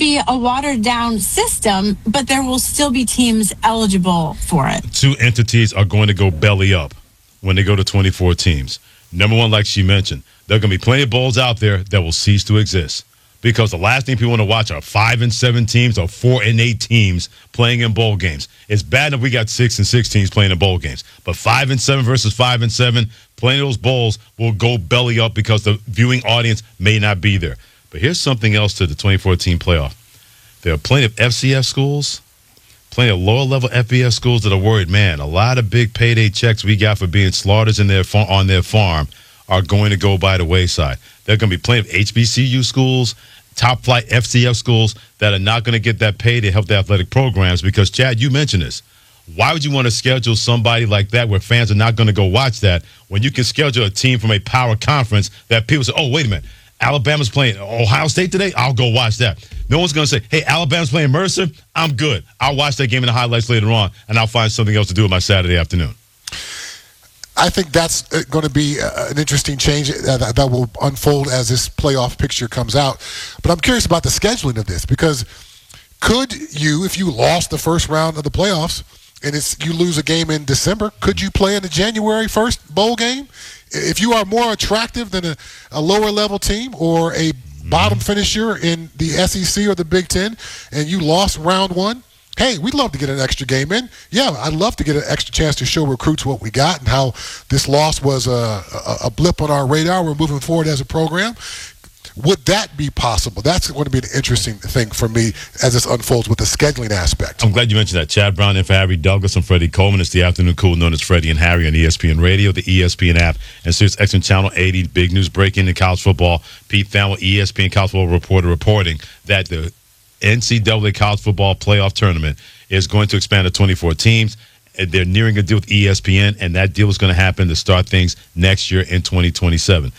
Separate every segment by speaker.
Speaker 1: be a watered-down system, but there will still be teams eligible for it.
Speaker 2: Two entities are going to go belly up when they go to 24 teams. Number one, like she mentioned, there are going to be plenty of bowls out there that will cease to exist because the last thing people want to watch are 5-7 teams or 4-8 teams playing in bowl games. It's bad if we got 6-6 teams playing in bowl games, but 5-7 versus 5-7, plenty of those bowls will go belly up because the viewing audience may not be there. But here's something else to the 2014 playoff. There are plenty of FCS schools, plenty of lower-level FBS schools that are worried, man, a lot of big payday checks we got for being slaughters on their farm are going to go by the wayside. There are going to be plenty of HBCU schools, top-flight FCS schools that are not going to get that pay to help the athletic programs because, Chad, you mentioned this. Why would you want to schedule somebody like that where fans are not going to go watch that when you can schedule a team from a power conference that people say, oh, wait a minute, Alabama's playing Ohio State today? I'll go watch that. No one's going to say, hey, Alabama's playing Mercer? I'm good. I'll watch that game in the highlights later on, and I'll find something else to do with my Saturday afternoon.
Speaker 3: I think that's going to be an interesting change that will unfold as this playoff picture comes out. But I'm curious about the scheduling of this because could you, if you lost the first round of the playoffs and you lose a game in December, could you play in the January 1st bowl game? If you are more attractive than a lower-level team or a bottom finisher in the SEC or the Big Ten and you lost round one, hey, we'd love to get an extra game in. Yeah, I'd love to get an extra chance to show recruits what we got and how this loss was a blip on our radar. We're moving forward as a program. Would that be possible? That's going to be an interesting thing for me as this unfolds with the scheduling aspect.
Speaker 2: I'm glad you mentioned that. Chad Brown in for Harry Douglas and Freddie Coleman. It's the afternoon cool known as Freddie and Harry on ESPN Radio, the ESPN app, and Sirius XM Channel 80. Big news breaking in college football. Pete Thamel, ESPN college football reporter, reporting that the NCAA college football playoff tournament is going to expand to 24 teams. They're nearing a deal with ESPN, and that deal is going to happen to start things next year in 2027.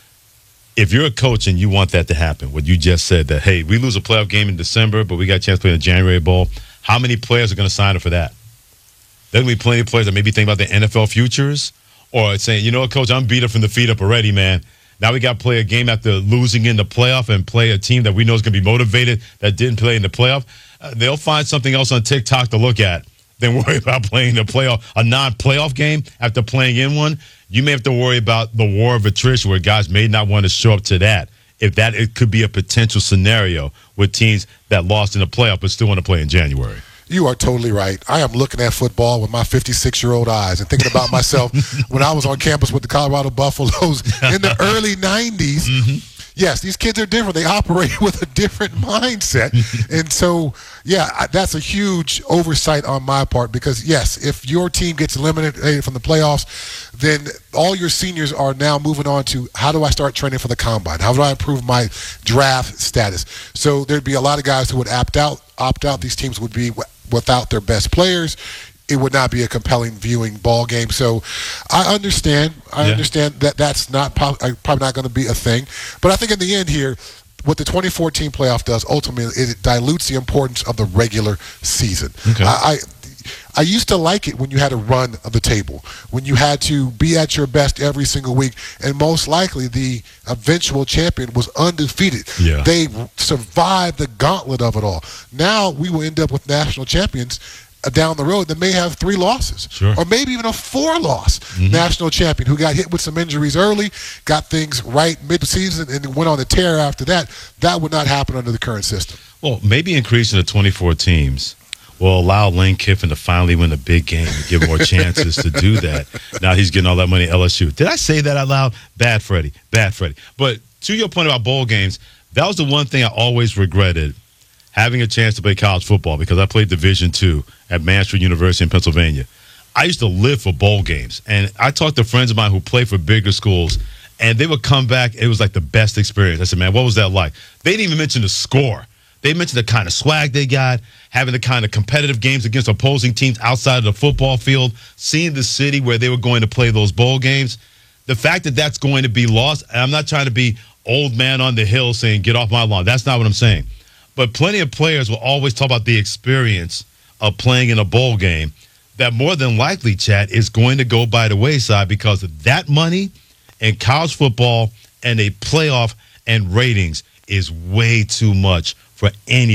Speaker 2: If you're a coach and you want that to happen, what you just said, that, hey, we lose a playoff game in December, but we got a chance to play in the January Bowl, how many players are going to sign up for that? There's going to be plenty of players that maybe think about their NFL futures or saying, you know what, Coach, I'm beat up from the feet up already, man. Now we got to play a game after losing in the playoff and play a team that we know is going to be motivated that didn't play in the playoff. They'll find something else on TikTok to look at than worry about playing a non-playoff game after playing in one. You may have to worry about the war of attrition where guys may not want to show up to that. It could be a potential scenario with teams that lost in the playoff but still want to play in January.
Speaker 3: You are totally right. I am looking at football with my 56-year-old eyes and thinking about myself when I was on campus with the Colorado Buffaloes in the early 90s. Mm-hmm. Yes, these kids are different. They operate with a different mindset. And so, yeah, that's a huge oversight on my part because, yes, if your team gets eliminated from the playoffs, then all your seniors are now moving on to how do I start training for the combine? How do I improve my draft status? So there'd be a lot of guys who would opt out. These teams would be without their best players. It would not be a compelling viewing ball game. So I understand. I understand that that's not probably not going to be a thing. But I think in the end here, what the 2014 playoff does, ultimately, it dilutes the importance of the regular season. Okay. I used to like it when you had a run of the table, when you had to be at your best every single week, and most likely the eventual champion was undefeated. Yeah. They survived the gauntlet of it all. Now we will end up with national champions down the road that may have 3 losses, or maybe even a 4-loss national champion who got hit with some injuries early, got things right mid-season, and went on a tear after that. That would not happen under the current system.
Speaker 2: Well, maybe increasing to 24 teams will allow Lane Kiffin to finally win a big game and give more chances to do that. Now he's getting all that money at LSU. Did I say that out loud? Bad Freddie. But to your point about bowl games, that was the one thing I always regretted, having a chance to play college football, because I played Division II at Mansfield University in Pennsylvania. I used to live for bowl games, and I talked to friends of mine who played for bigger schools, and they would come back. It was like the best experience. I said, man, what was that like? They didn't even mention the score. They mentioned the kind of swag they got, having the kind of competitive games against opposing teams outside of the football field, seeing the city where they were going to play those bowl games. The fact that that's going to be lost, and I'm not trying to be old man on the hill saying, get off my lawn. That's not what I'm saying. But plenty of players will always talk about the experience of playing in a bowl game that more than likely, Chad, is going to go by the wayside because that money in college football and a playoff and ratings is way too much for any